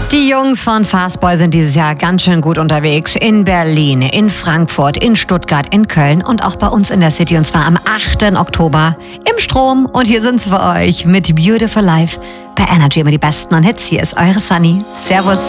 Die Jungs von Fastboy sind dieses Jahr ganz schön gut unterwegs. In Berlin, in Frankfurt, in Stuttgart, in Köln und auch bei uns in der City. Und zwar am 8. Oktober im Strom. Und hier sind sie für euch mit Beautiful Life bei Energy. Immer die besten und Hits. Hier ist eure Sunny. Servus.